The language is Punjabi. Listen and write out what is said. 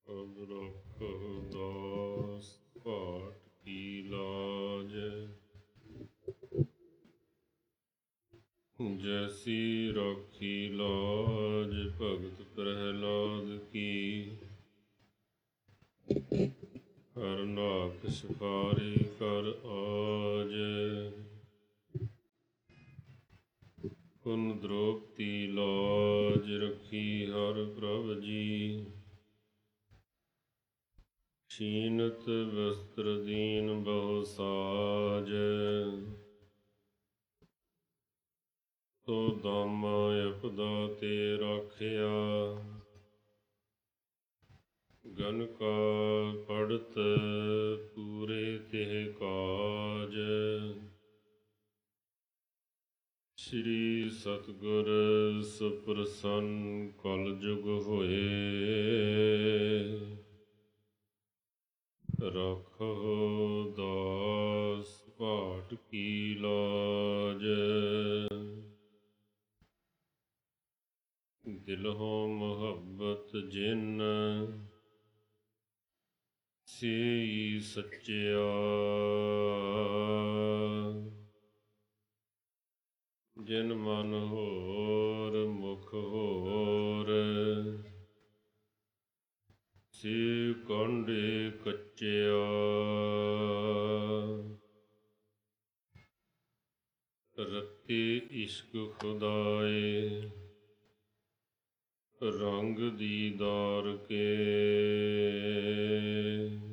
ਅਦਰਕ ਦਾਸ ਭਾਟ ਕੀ ਲਾਜ, ਜੈਸੀ ਰਾਖੀ ਲਾਜ ਭਗਤ ਪ੍ਰਹਿਲਾਦ ਕੀ। ਹਰ ਨਾਕ ਸਿਫਾਰੀ ਕਰ ਆਜ, ਪੁਨ ਦ੍ਰੋਪਤੀ ਲਾਜ ਰੱਖੀ ਹਰ ਪ੍ਰਭ ਜੀ। ਛੀਨਤ ਵਸਤਰ ਦੀਨ ਬਹੁ ਸਾਜ, ਤੋ ਦਾਮਾ ਅਪਦਾ ਤੇ ਰਾਖਿਆ। ਗਨ ਕਾ ਪੜਤ ਪੂਰੇ ਤਿਹ ਕਾਜ, ਸ੍ਰੀ ਸਤਿਗੁਰ ਸੁਪ੍ਰਸੰਨ ਕਲ ਜੁਗ ਹੋਏ। ਰਾਖਹੁ ਦਾਸ ਭਾਟ ਕੀ ਲਾਜ, ਦਿਲਹੁ ਮੁਹੱਬਤ ਜਿਨ ਸੇਈ ਸੱਚਿਆ। ਜਿਨ ਮਨ ਹੋਰ ਮੁਖ ਹੋਰ, ਸੇ ਕਾਂਢੇ ਕੱਚਿਆ। ਰਤੇ ਇਸ਼ਕ ਖੁਦਾਏ ਰੰਗ ਦੀਦਾਰ ਕੇ,